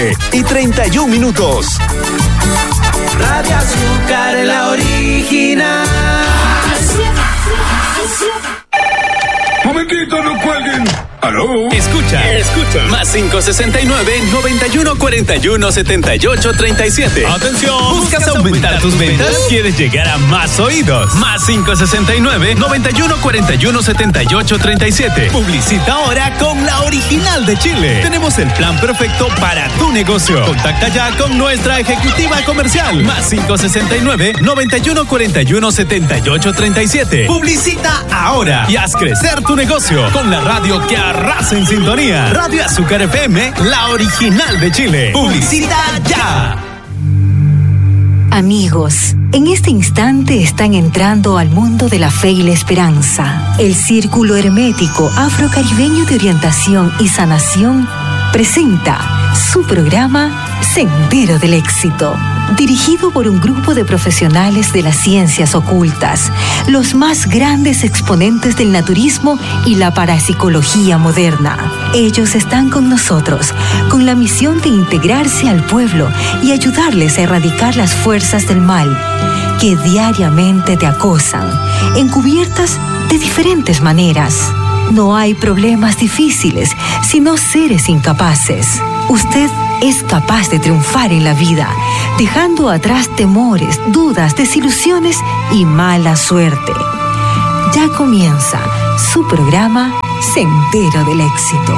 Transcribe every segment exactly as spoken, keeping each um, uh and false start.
y treinta y un minutos. Radio Azúcar, la original. Momentito, no cuelguen. ¿Aló? Escucha, escucha. Más cinco sesenta y nueve, noventa y uno cuarenta y uno, setenta y ocho treinta y siete. ¡Atención! ¿Buscas aumentar tus ventas? ¿Quieres llegar a más oídos? Más cinco sesenta y nueve, noventa y uno cuarenta y uno, setenta y ocho treinta y siete. Publicita ahora con la original de Chile. Tenemos el plan perfecto para tu negocio. Contacta ya con nuestra ejecutiva comercial. Más cinco sesenta y nueve, noventa y uno cuarenta y uno, setenta y ocho treinta y siete. Publicita ahora y haz crecer tu negocio con la radio que arrasa en sintonía. Radio Azúcar F M, la original de Chile. Publicita ya. Amigos, en este instante están entrando al mundo de la fe y la esperanza. El Círculo Hermético Afrocaribeño de Orientación y Sanación presenta su programa Sendero del Éxito, dirigido por un grupo de profesionales de las ciencias ocultas, los más grandes exponentes del naturismo y la parapsicología moderna. Ellos están con nosotros, con la misión de integrarse al pueblo y ayudarles a erradicar las fuerzas del mal que diariamente te acosan, encubiertas de diferentes maneras. No hay problemas difíciles, sino seres incapaces. Usted es capaz de triunfar en la vida, dejando atrás temores, dudas, desilusiones y mala suerte. Ya comienza su programa Sendero del Éxito.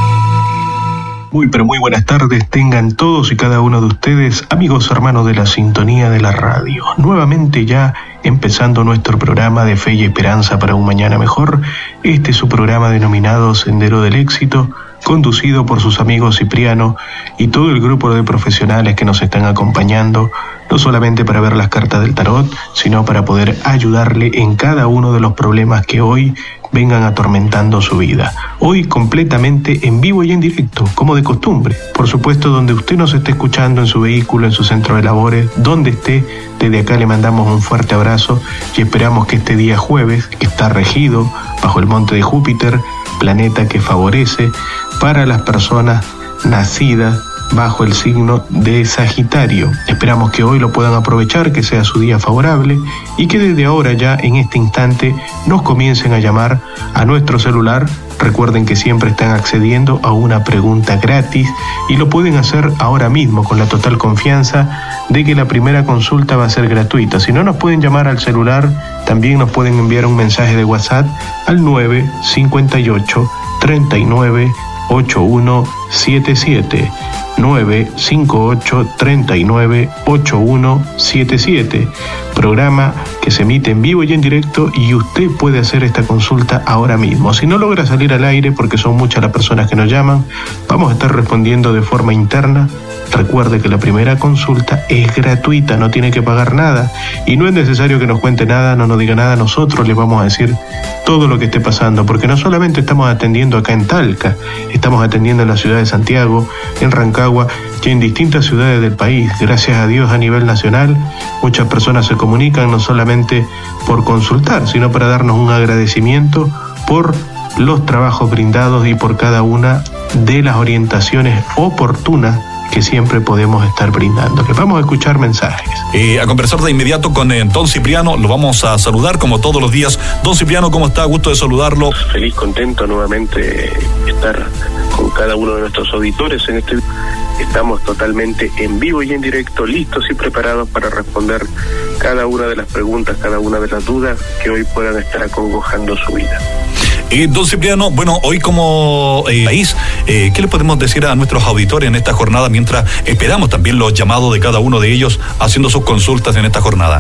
Muy pero muy buenas tardes tengan todos y cada uno de ustedes, amigos hermanos de la sintonía de la radio. Nuevamente ya empezando nuestro programa de fe y esperanza para un mañana mejor. Este es su programa denominado Sendero del Éxito, conducido por sus amigos Cipriano y todo el grupo de profesionales que nos están acompañando, no solamente para ver las cartas del tarot, sino para poder ayudarle en cada uno de los problemas que hoy vengan atormentando su vida. Hoy completamente en vivo y en directo, como de costumbre. Por supuesto, donde usted nos esté escuchando, en su vehículo, en su centro de labores, donde esté, desde acá le mandamos un fuerte abrazo y esperamos que este día jueves, que está regido bajo el monte de Júpiter, planeta que favorece para las personas nacidas bajo el signo de Sagitario. Esperamos que hoy lo puedan aprovechar, que sea su día favorable y que desde ahora ya en este instante nos comiencen a llamar a nuestro celular. Recuerden que siempre están accediendo a una pregunta gratis y lo pueden hacer ahora mismo con la total confianza de que la primera consulta va a ser gratuita. Si no nos pueden llamar al celular, también nos pueden enviar un mensaje de WhatsApp al nueve cinco ocho, treinta y nueve, ochenta y uno setenta y siete. nueve cinco ocho, treinta y nueve, ochenta y uno setenta y siete. Programa que se emite en vivo y en directo y usted puede hacer esta consulta ahora mismo. Si no logra salir al aire, porque son muchas las personas que nos llaman, vamos a estar respondiendo de forma interna. Recuerde que la primera consulta es gratuita, no tiene que pagar nada y no es necesario que nos cuente nada, no nos diga nada, nosotros les vamos a decir todo lo que esté pasando, porque no solamente estamos atendiendo acá en Talca, estamos atendiendo en la ciudad de Santiago, en Rancagua y en distintas ciudades del país. Gracias a Dios, a nivel nacional, muchas personas se comunican no solamente por consultar, sino para darnos un agradecimiento por los trabajos brindados y por cada una de las orientaciones oportunas que siempre podemos estar brindando. Les vamos a escuchar mensajes. Eh, a conversar de inmediato con eh, don Cipriano, lo vamos a saludar como todos los días. Don Cipriano, ¿cómo está? Gusto de saludarlo. Feliz, contento nuevamente estar con cada uno de nuestros auditores en este. Estamos totalmente en vivo y en directo, listos y preparados para responder cada una de las preguntas, cada una de las dudas que hoy puedan estar acongojando su vida. Eh, don Cipriano, bueno, hoy como eh, país, eh, ¿qué le podemos decir a nuestros auditores en esta jornada mientras esperamos también los llamados de cada uno de ellos haciendo sus consultas en esta jornada?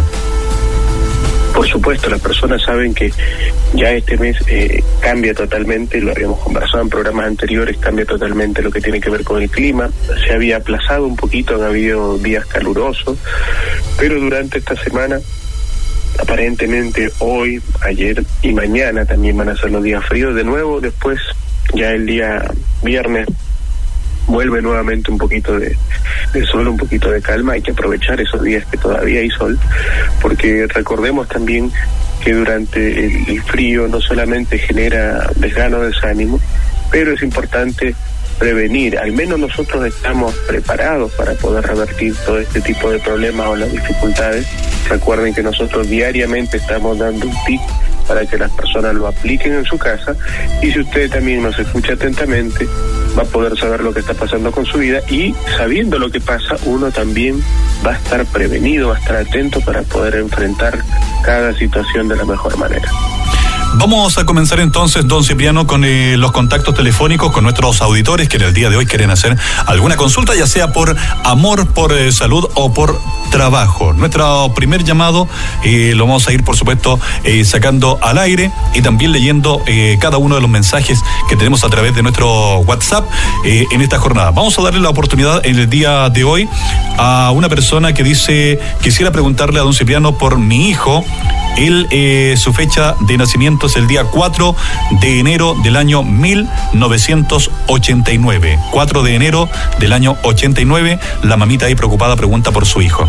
Por supuesto, las personas saben que ya este mes eh, cambia totalmente, lo habíamos conversado en programas anteriores, cambia totalmente lo que tiene que ver con el clima. Se había aplazado un poquito, han habido días calurosos, pero durante esta semana, aparentemente hoy, ayer y mañana también van a ser los días fríos. De nuevo, después, ya el día viernes, vuelve nuevamente un poquito de, de sol, un poquito de calma. Hay que aprovechar esos días que todavía hay sol, porque recordemos también que durante el, el frío no solamente genera desgano, desánimo, pero es importante prevenir. Al menos nosotros estamos preparados para poder revertir todo este tipo de problemas o las dificultades. Recuerden que nosotros diariamente estamos dando un tip para que las personas lo apliquen en su casa, y si usted también nos escucha atentamente, va a poder saber lo que está pasando con su vida, y sabiendo lo que pasa, uno también va a estar prevenido, va a estar atento para poder enfrentar cada situación de la mejor manera. Vamos a comenzar entonces, don Cipriano, con eh, los contactos telefónicos con nuestros auditores que en el día de hoy quieren hacer alguna consulta, ya sea por amor, por eh, salud o por trabajo. Nuestro primer llamado eh, lo vamos a ir, por supuesto, eh, sacando al aire y también leyendo eh, cada uno de los mensajes que tenemos a través de nuestro WhatsApp eh, en esta jornada. Vamos a darle la oportunidad en el día de hoy a una persona que dice: quisiera preguntarle a don Cipriano por mi hijo. Él, eh, su fecha de nacimiento es el día cuatro de enero del año mil novecientos ochenta y nueve. cuatro de enero del año ochenta y nueve. La mamita ahí preocupada pregunta por su hijo.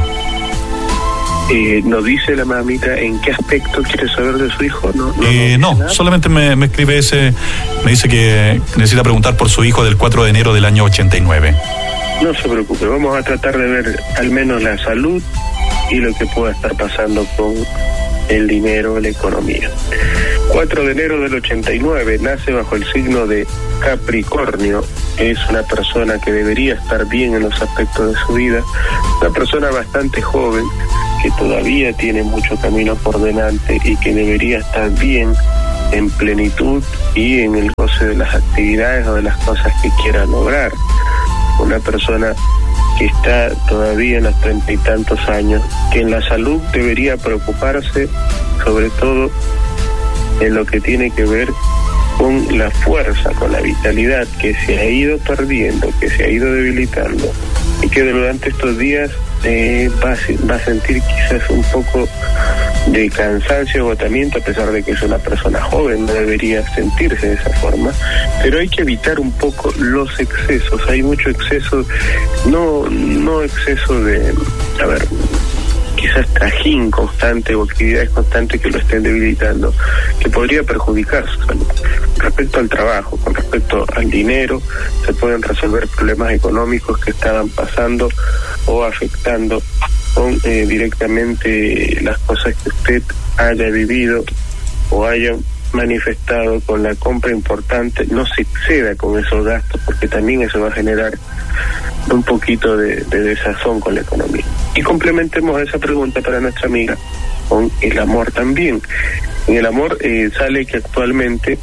Eh, ¿Nos dice la mamita en qué aspecto quiere saber de su hijo? No, no, eh, no, no solamente me, me escribe ese, me dice que necesita preguntar por su hijo del cuatro de enero del año ochenta y nueve. No se preocupe, vamos a tratar de ver al menos la salud y lo que pueda estar pasando con el dinero, la economía. cuatro de enero del ochenta y nueve, nace bajo el signo de Capricornio. Es una persona que debería estar bien en los aspectos de su vida, una persona bastante joven que todavía tiene mucho camino por delante y que debería estar bien, en plenitud y en el goce de las actividades o de las cosas que quiera lograr. Una persona que está todavía en los treinta y tantos años, que en la salud debería preocuparse sobre todo en lo que tiene que ver con la fuerza, con la vitalidad que se ha ido perdiendo, que se ha ido debilitando, y que durante estos días eh, va, a, va a sentir quizás un poco de cansancio, agotamiento, a pesar de que es una persona joven, no debería sentirse de esa forma, pero hay que evitar un poco los excesos. Hay mucho exceso, no, no exceso de, a ver, quizás trajín constante o actividades constantes que lo estén debilitando, que podría perjudicar su salud. Respecto al trabajo, con respecto al dinero, se pueden resolver problemas económicos que estaban pasando o afectando con eh, directamente las cosas que usted haya vivido o haya manifestado con la compra importante. No se exceda con esos gastos, porque también eso va a generar un poquito de, de desazón con la economía. Y complementemos esa pregunta para nuestra amiga con el amor también. En el amor eh, sale que actualmente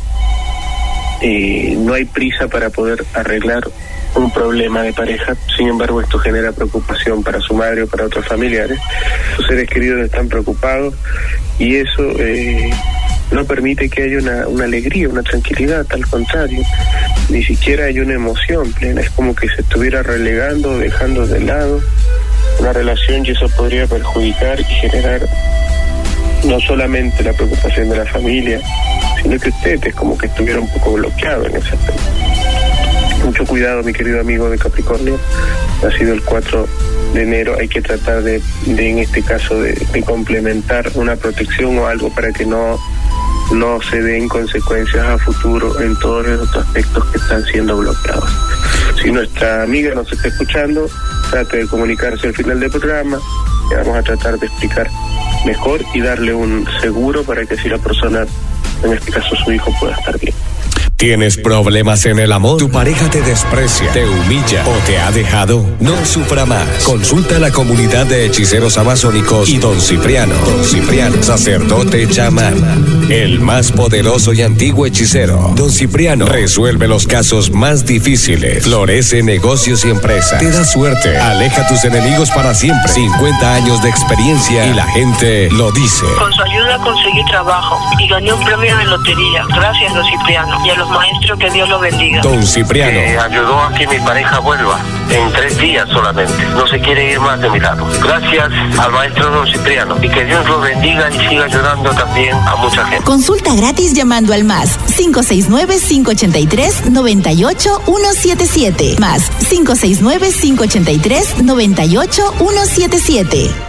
eh, no hay prisa para poder arreglar un problema de pareja. Sin embargo, esto genera preocupación para su madre o para otros familiares. Sus seres queridos están preocupados y eso eh, no permite que haya una, una alegría, una tranquilidad. Al contrario, ni siquiera hay una emoción plena. Es como que se estuviera relegando, dejando de lado una relación, y eso podría perjudicar y generar no solamente la preocupación de la familia, sino que usted es como que estuviera un poco bloqueado en ese aspecto. Mucho cuidado, mi querido amigo de Capricornio, ha sido el cuatro de enero, hay que tratar de, de en este caso, de, de complementar una protección o algo para que no, no se den consecuencias a futuro en todos los otros aspectos que están siendo bloqueados. Si nuestra amiga nos está escuchando, trate de comunicarse al final del programa, que vamos a tratar de explicar mejor y darle un seguro para que si la persona, en este caso su hijo, pueda estar bien. ¿Tienes problemas en el amor? ¿Tu pareja te desprecia, te humilla o te ha dejado? No sufra más. Consulta a la comunidad de hechiceros amazónicos y don Cipriano. Don Cipriano, sacerdote chamán, el más poderoso y antiguo hechicero. Don Cipriano resuelve los casos más difíciles, florece negocios y empresas, te da suerte, aleja a tus enemigos para siempre. cincuenta años de experiencia y la gente lo dice. Con su ayuda conseguí trabajo y gané un premio en lotería. Gracias, don Cipriano, y a los maestro, que Dios lo bendiga. Don Cipriano eh, ayudó a que mi pareja vuelva en tres días solamente. No se quiere ir más de mi lado. Gracias al maestro Don Cipriano, y que Dios lo bendiga y siga ayudando también a mucha gente. Consulta gratis llamando al más cinco seis nueve, cinco ocho tres, nueve ocho uno siete siete, más cinco seis nueve, cinco ocho tres, nueve ocho uno siete siete.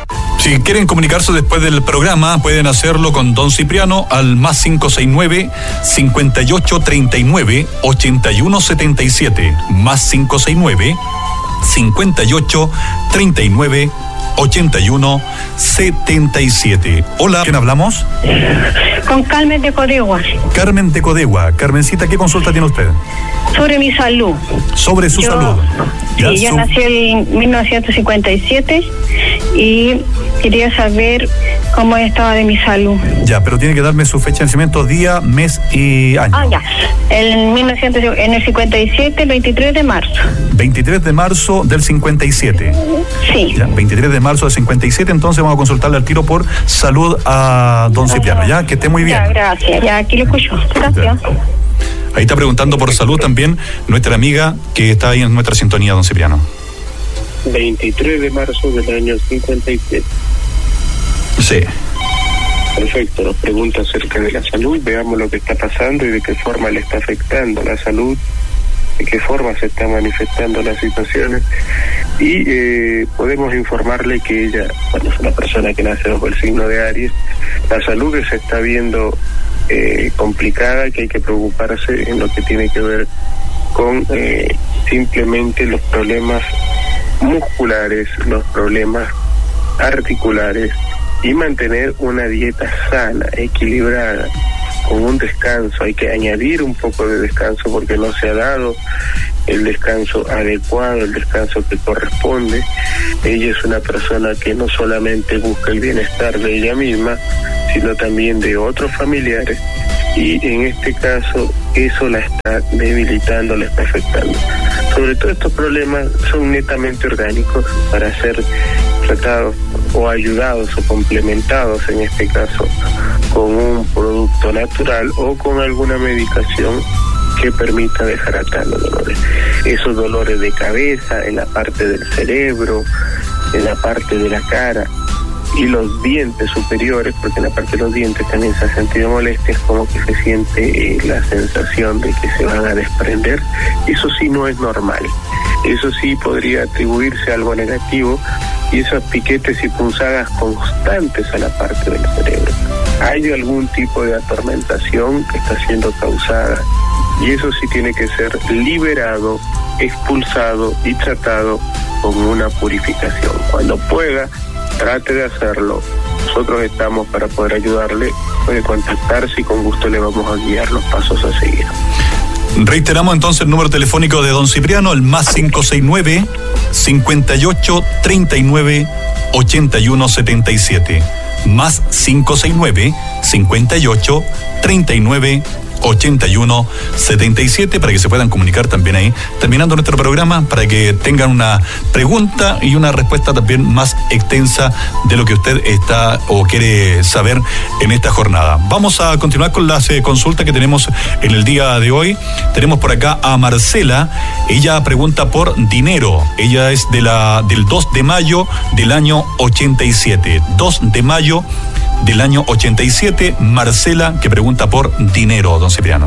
Si quieren comunicarse después del programa, pueden hacerlo con don Cipriano al más cinco seis nueve, cincuenta y ocho treinta y nueve, ochenta y uno setenta y siete. Más cinco seis nueve, cincuenta y ocho treinta y nueve, ochenta y uno setenta y siete. Hola, ¿quién hablamos? Con Carmen de Codegua. Carmen de Codegua. Carmencita, ¿qué consulta tiene usted? Sobre mi salud. Sobre su yo, salud. Sí, yo su... nací en mil novecientos cincuenta y siete y quería saber cómo estaba de mi salud. Ya, pero tiene que darme su fecha de nacimiento, día, mes y año. Ah, ya. En, mil novecientos, en el cincuenta y siete, el veintitrés de marzo. veintitrés de marzo del cincuenta y siete. Sí. Ya, veintitrés de marzo del cincuenta y siete, entonces vamos a consultarle al tiro por salud a don Cipriano, ¿ya? Que esté muy bien. Ya, gracias. Ya, aquí lo escucho. Gracias. Ya. Ahí está preguntando por salud también nuestra amiga que está ahí en nuestra sintonía, don Cipriano. veintitrés de marzo del año cincuenta y siete. Sí. Perfecto, nos pregunta acerca de la salud, veamos lo que está pasando y de qué forma le está afectando la salud, de qué forma se están manifestando las situaciones y eh, podemos informarle que ella, bueno, es una persona que nace bajo el signo de Aries, la salud que se está viendo eh, complicada, que hay que preocuparse en lo que tiene que ver con eh, simplemente los problemas musculares, los problemas articulares y mantener una dieta sana, equilibrada, con un descanso. Hay que añadir un poco de descanso porque no se ha dado el descanso adecuado, el descanso que corresponde. Ella es una persona que no solamente busca el bienestar de ella misma, sino también de otros familiares, y en este caso eso la está debilitando, la está afectando. Sobre todo estos problemas son netamente orgánicos para ser tratados o ayudados o complementados, en este caso con un producto natural o con alguna medicación que permita dejar atrás los dolores. Esos dolores de cabeza, en la parte del cerebro, en la parte de la cara y los dientes superiores, porque en la parte de los dientes también se ha sentido molestias, como que se siente eh, la sensación de que se van a desprender. Eso sí no es normal. Eso sí podría atribuirse a algo negativo, y esos piquetes y punzadas constantes a la parte del cerebro. Hay algún tipo de atormentación que está siendo causada, y eso sí tiene que ser liberado, expulsado y tratado con una purificación. Cuando pueda, trate de hacerlo. Nosotros estamos para poder ayudarle. Puede contactarse y con gusto le vamos a guiar los pasos a seguir. Reiteramos entonces el número telefónico de don Cipriano, el más cinco seis nueve, cincuenta y ocho treinta y nueve, ochenta y uno setenta y siete. Más cinco seis nueve, cincuenta y ocho treinta y nueve, ochenta y uno setenta y siete, para que se puedan comunicar también ahí, terminando nuestro programa, para que tengan una pregunta y una respuesta también más extensa de lo que usted está o quiere saber en esta jornada. Vamos a continuar con las eh, consultas que tenemos en el día de hoy. Tenemos por acá a Marcela. Ella pregunta por dinero. Ella es de la del dos de mayo del año ochenta y siete. dos de mayo del año ochenta y siete, Marcela, que pregunta por dinero, don Cipriano.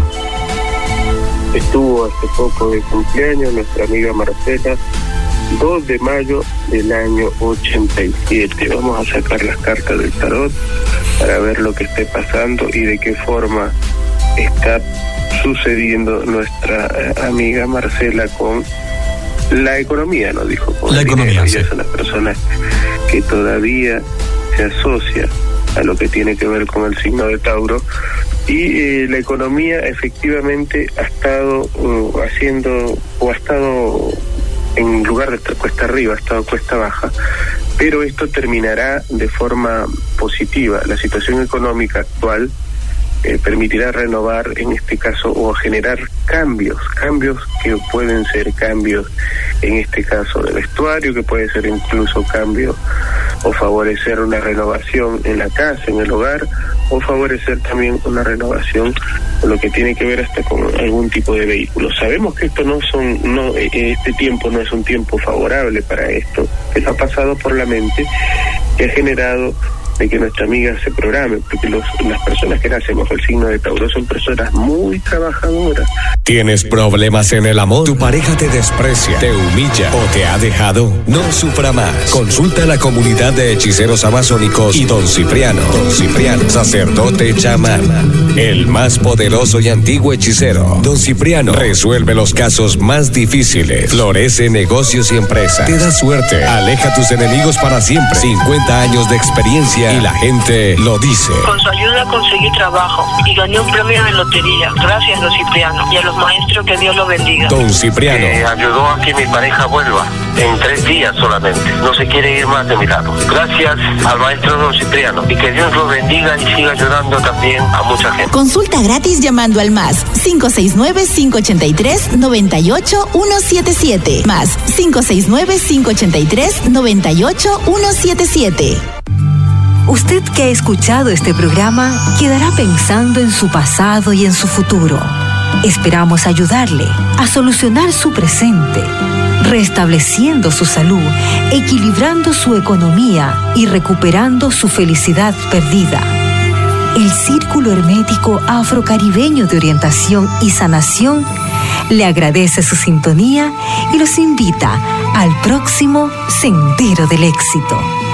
Estuvo hace poco de cumpleaños nuestra amiga Marcela, dos de mayo del año ochenta y siete. Vamos a sacar las cartas del tarot para ver lo que esté pasando y de qué forma está sucediendo nuestra amiga Marcela con la economía, nos dijo. Con la economía, dinero. sí. Ella es una persona que todavía se asocia a lo que tiene que ver con el signo de Tauro, y eh, la economía efectivamente ha estado uh, haciendo o ha estado en lugar de estar cuesta arriba, ha estado cuesta baja, pero esto terminará de forma positiva. La situación económica actual eh, permitirá renovar, en este caso, o generar cambios, cambios que pueden ser cambios, en este caso de vestuario, que puede ser incluso cambio o favorecer una renovación en la casa, en el hogar, o favorecer también una renovación con lo que tiene que ver hasta con algún tipo de vehículo. Sabemos que esto no son, no, este tiempo no es un tiempo favorable para esto, que ha pasado por la mente, que ha generado de que nuestra amiga se programe, porque los, las personas que nacen bajo el signo de Tauro son personas muy trabajadoras. ¿Tienes problemas en el amor? ¿Tu pareja te desprecia, te humilla o te ha dejado? No sufra más. Consulta a la comunidad de hechiceros amazónicos y don Cipriano. Don Cipriano, sacerdote chamán, el más poderoso y antiguo hechicero. Don Cipriano resuelve los casos más difíciles, florece negocios y empresas, te da suerte, aleja a tus enemigos para siempre. cincuenta años de experiencia y la gente lo dice. Con su ayuda conseguí trabajo y gané un premio en lotería. Gracias, don Cipriano, y a los maestros, que Dios los bendiga. Don Cipriano Eh, ayudó a que mi pareja vuelva en tres días solamente. No se quiere ir más de mi lado. Gracias al maestro don Cipriano, y que Dios lo bendiga y siga ayudando también a mucha gente. Consulta gratis llamando al más cinco seis nueve, cinco ocho tres, nueve ocho uno siete siete. Más cinco seis nueve, cinco ocho tres, nueve ocho uno siete siete. Usted que ha escuchado este programa quedará pensando en su pasado y en su futuro. Esperamos ayudarle a solucionar su presente, restableciendo su salud, equilibrando su economía y recuperando su felicidad perdida. El Círculo Hermético Afrocaribeño de Orientación y Sanación le agradece su sintonía y los invita al próximo Sendero del Éxito.